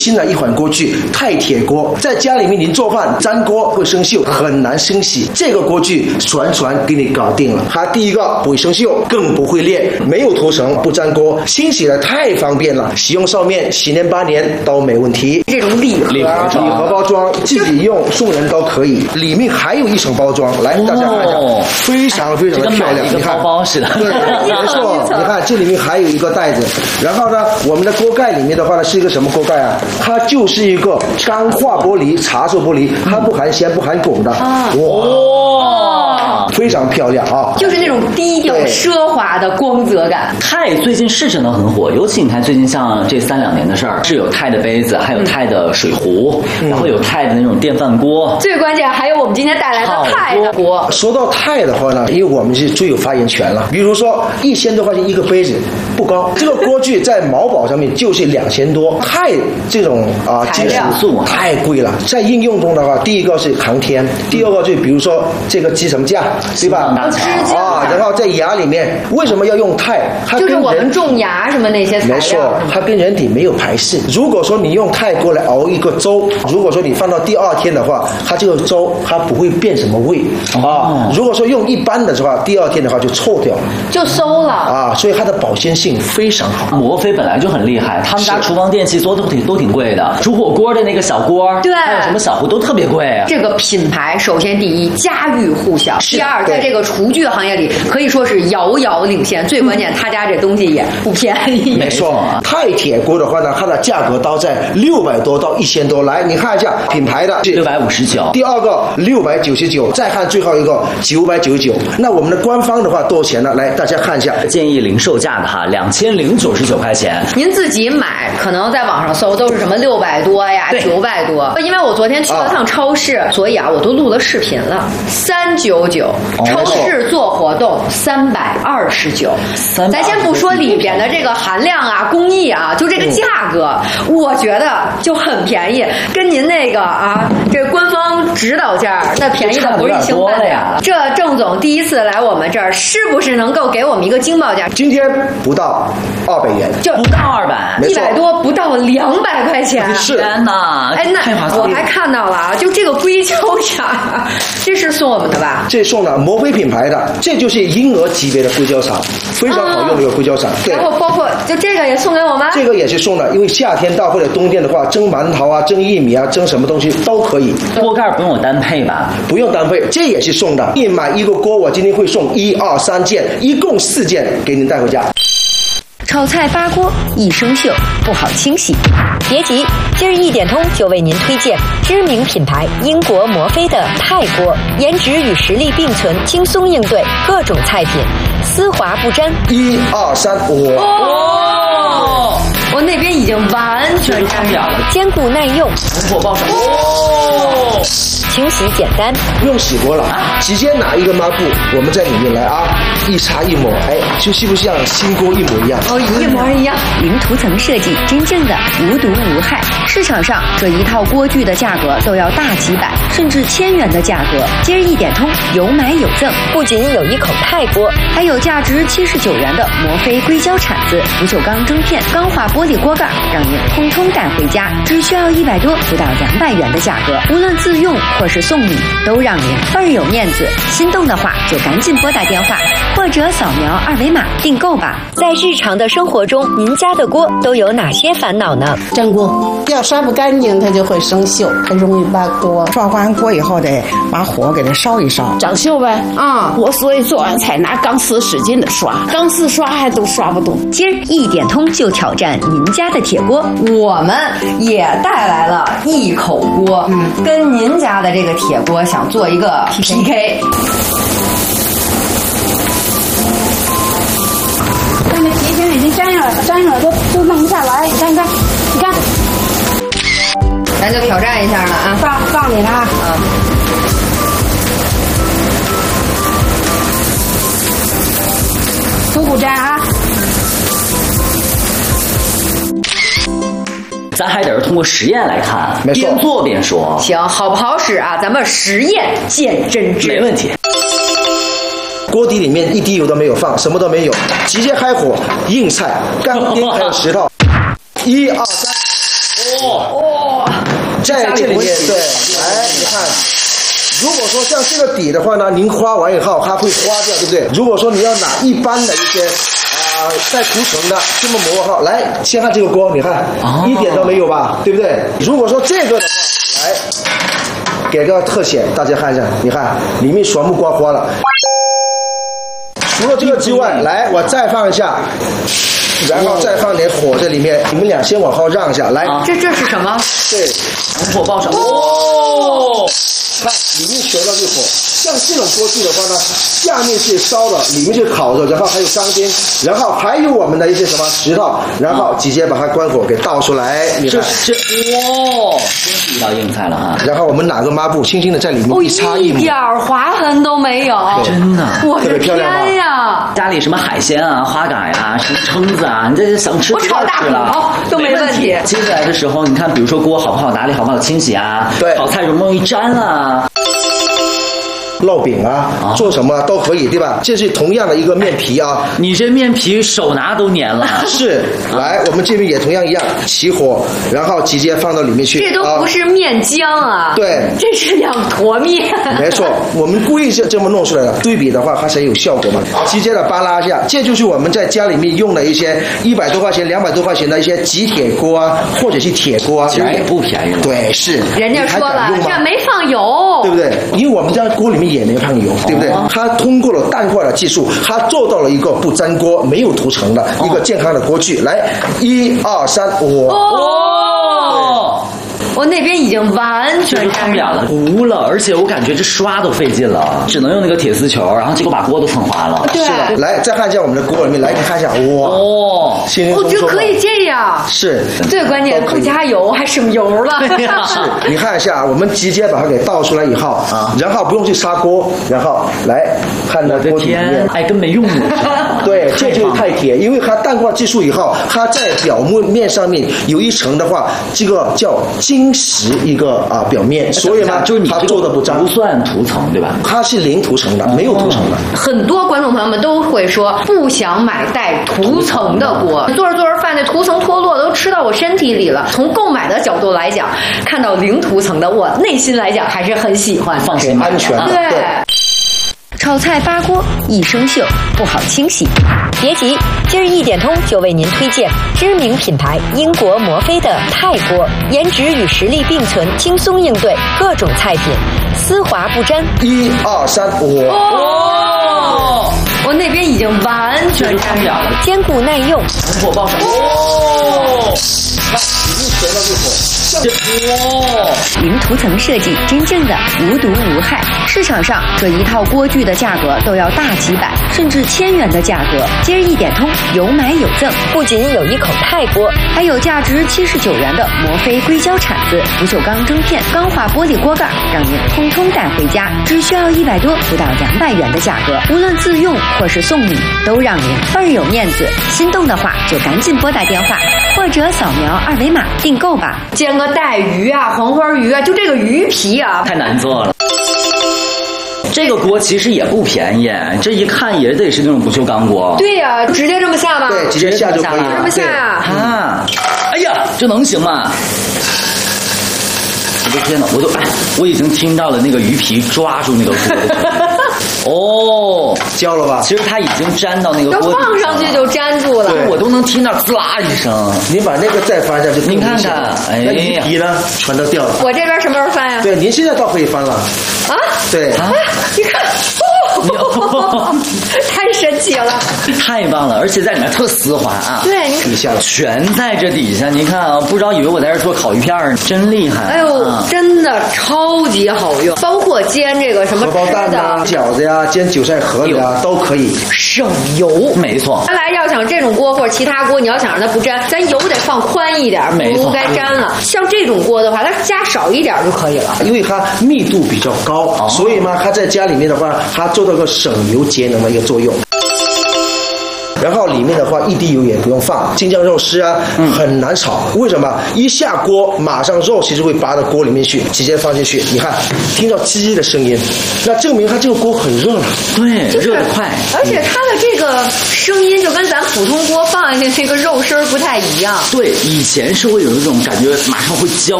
新的一款锅具钛铁锅，在家里面您做饭粘锅会生锈，很难清洗。这个锅具传给你搞定了。它第一个不会生锈，更不会裂，没有涂层，不粘锅，清洗的太方便了，洗用上面10年8年都没问题。 这种礼盒包装自己用送人都可以，里面还有一层包装，来大家看一下，非常的漂亮。 你看包包似的， 对，没错。你看这里面还有一个袋子，然后呢，我们的锅盖里面的话呢是一个什么锅盖啊？它就是一个钢化玻璃、茶色玻璃，它不含铅不含汞的。哇，非常漂亮啊！ 就是那种低调奢华的光泽感。 钛最近是真的很火，尤其你看最近像这3、2年的事儿，是有钛的杯子，还有钛的水壶，然后有钛的那种电饭锅。 最关键还有我们今天带来的钛的锅。 说到钛的话呢，因为我们是最有发言权了。比如说1000多块钱一个杯子不高，这个锅具在毛宝上面就是2000多。钛这种金属太贵了，在应用中的话，第一个是航天，第二个就比如说这个集成架，对吧？然后在牙里面为什么要用钛？它就是我们种牙什么那些材料。 没错，它跟人体没有排斥。如果说你用钛锅来熬一个粥，如果说你放到第2天的话，它这个粥它不会变什么味如果说用一般的话，第2天的话就臭掉了， 就馊了所以它的保鲜性非常好。 摩飞本来就很厉害，他们家厨房电器做的都挺贵的，煮火锅的那个小锅， 对， 还有什么小壶都特别贵啊。 这个品牌首先第一家喻户晓，第二在这个厨具行业里可以说是遥遥领先。最关键他家这东西也不便宜。 没错，钛铁锅的话呢，它的价格都在600多到1000多。来，你看一下品牌的 659， 第二个699，再看最后一个999。那我们的官方的话多少钱呢？来，大家看一下， 建议零售价的哈，2099块钱。 您自己买，可能在网上搜都是什么600多呀、900多。因为我昨天去了趟超市，所以我都录了视频了。399，超市做活动329。咱先不说里边的这个含量工艺就这个价格，我觉得就很便宜，跟您那个这官方指导价那便宜的不是一星半点了。这郑总第一次来我们这儿，是不是能够给我们一个惊报价？ 今天不到200元， 就不到200，100 多不到200块钱。 是， 天哪！ 那我还看到了就这个硅胶铲，这是送我们的吧？ 这送的摩飞品牌的，这就是婴儿级别的硅胶铲，非常好用的一个硅胶铲。对， 然后包括就这个也送给我们， 这个也是送的，因为夏天到或者冬天的话，蒸馒头蒸薏米蒸什么东西都可以。 锅盖不用我单配吧？ 不用单配，这也是送的。你买一个锅，我今天会送1、2、3件，一共4件给您带回家。 炒菜扒锅易生锈，不好清洗。别急，今儿1点通就为您推荐知名品牌英国摩飞的钛锅，颜值与实力并存，轻松应对各种菜品，丝滑不沾。 1、2、3， 我那边已经完全沾了， 坚固耐用， 火爆手。 清洗简单， 不用洗锅了直接拿一个抹布，我们在里面来一擦一抹，就是不是像新锅一模一样？ 一模一样。 零涂层设计，真正的无毒无害。市场上这一套锅具的价格都要大几百甚至1000元的价格，今儿1点通有买有赠，不仅有一口钛锅，还有价值79元的摩飞硅胶铲子、不锈钢蒸片、钢化玻璃锅盖，让您通通带回家，只需要100多不到200元的价格，无论自用或是送礼，都让您倍儿有面子。心动的话就赶紧拨打电话或者扫描2维码订购吧。在日常的生活中，您家的锅都有哪些烦恼呢？ 粘锅要刷不干净，它就会生锈，很容易扒锅。 刷完锅以后得把火给它烧一烧， 长锈呗。我所以做完菜拿钢丝使劲的刷，钢丝刷还都刷不动。 今儿1点通就挑战您家的铁锅， 我们也带来了一口锅，跟您家的这个铁锅想做一个 PK。 那皮筋已经粘上了，都弄不下来。你看， 咱就挑战一下了放你了苦苦粘咱还得是通过实验来看， 没错， 边做边说。 行，好不好使咱们实验见真知。 没问题。 锅底里面一滴油都没有放，什么都没有，直接开火，硬菜、钢钉还有石头。1、2、3， 在这里面对，来你看。如果说像这个底的话呢，您花完以后它会花掉，对不对？如果说你要拿一般的一些带涂层的这么磨好，来先看这个锅，你看一点都没有吧，对不对？如果说这个的话，来给个特写，大家看一下，你看里面全部刮花了。除了这个之外，来我再放一下。然后再放点火在里面，你们俩先往后让一下，来。 这是什么？ 对， 火爆上。 看里面全都是火，像这种锅具的话呢，下面是烧的，里面是烤的，然后还有钢筋，然后还有我们的一些什么石头，然后直接把它关火给倒出来。你看， 真是一道硬菜了哈。 然后我们拿个抹布轻轻的在里面一擦一点划痕都没有， 真的， 我的天呀！ 家里什么海鲜啊、花蛤呀、什么蛏子啊，你这想吃我炒大骨都没问题。 接下来的时候，你看，比如说锅好不好打理，好不好清洗啊？ 对， 炒菜容不容易粘啊？ 烙饼啊，做什么都可以，对吧？这是同样的一个面皮啊， 你这面皮手拿都粘了。 是，来，我们这边也同样一样，起火，然后直接放到里面去。 这都不是面浆啊， 对， 这是2坨面。 没错，我们故意是这么弄出来的，对比的话它才有效果嘛。直接的扒拉一下，这就是我们在家里面用的一些100多块钱、200多块钱的一些锑铁锅啊，或者是铁锅啊， 其实也不便宜了。 对，是。 人家说了，这没放油， 对不对？因为我们家锅里面也没放油，对不对？它通过了淡化的技术，它做到了一个不粘锅、没有涂层的一个健康的锅具。来，1、2、3， 我那边已经完全看不了了，糊了，而且我感觉这刷都费劲了，只能用那个铁丝球，然后结果把锅都蹭花了。 对， 是的。来，再看一下我们的锅里面，来，你看一下，哇，轻轻松松， 就可以这样。 是， 最关键不加油还省油了。 是，你看一下，我们直接把它给倒出来以后，然后不用去砂锅，然后来看到锅里面， 哎，跟没用的。 对，这就是钛铁，因为它淡化技术以后，它在表面上面有一层的话，这个叫晶石一个表面，所以呢， 就是它做的不脏， 不算涂层对吧？ 它是零涂层的，没有涂层的。 很多观众朋友们都会说不想买带涂层的锅，做着做着饭那涂层脱落都吃到我身体里了。从购买的角度来讲，看到零涂层的，我内心来讲还是很喜欢， 放心安全。 对。 炒菜发锅一生锈，不好清洗。别急，今日一点通就为您推荐知名品牌英国摩飞的钛锅，颜值与实力并存，轻松应对各种菜品，丝滑不粘。 1、2、3， 我那边已经完全看不了了， 坚固耐用， 火爆上。 零涂层设计，真正的无毒无害。市场上这一套锅具的价格都要大几百甚至1000元的价格。今日一点通，有买有赠，不仅有一口钛锅，还有价值79元的摩飞硅胶铲子、不锈钢蒸片、钢化玻璃锅盖，让您通通带回家，只需要100多不到200元的价格。无论自用或是送礼，都让您倍儿有面子。心动的话就赶紧拨打电话或者扫描2维码订购吧。 煎个带鱼啊、黄花鱼啊，就这个鱼皮啊， 太难做了。这个锅其实也不便宜，这一看也得是那种不锈钢锅。 对呀，直接这么下吧。 对，直接下就可以了。 这么下啊！哎呀，这能行吗？我的天哪，我已经听到了那个鱼皮抓住那个锅的声音。哦， 焦了吧？ 其实它已经粘到那个锅底放上去就粘住了， 我都能听到滋啦一声。 你把那个再翻下去， 您看看， 那鱼皮呢，全都掉了。 我这边什么时候翻呀？ 对，您现在倒可以翻了。 啊？ 对啊，你看。太神奇了， 太棒了，而且在里面特丝滑啊！ 对， 底下全在这底下，你看啊，不知道以为我在这做烤鱼片儿，真厉害！ 哎呦，真的超级好用，包括煎这个什么荷包蛋啊、饺子呀、煎韭菜盒里啊都可以， 省油。 没错， 原来要想这种锅或者其他锅，你要想让它不粘，咱油得放宽一点，不该粘了。像这种锅的话，它加少一点就可以了， 因为它密度比较高，所以嘛，它在家里面的话，它做到个省油节能的一个作用。 然后里面的话一滴油也不用放，京酱肉丝啊很难炒，为什么？一下锅马上肉其实会拔到锅里面去，直接放进去，你看听到叽叽的声音，那证明它这个锅很热了， 对，热得快， 而且它的这个声音就跟咱普通锅放进去那个肉声不太一样。 对，以前是会有一种感觉马上会焦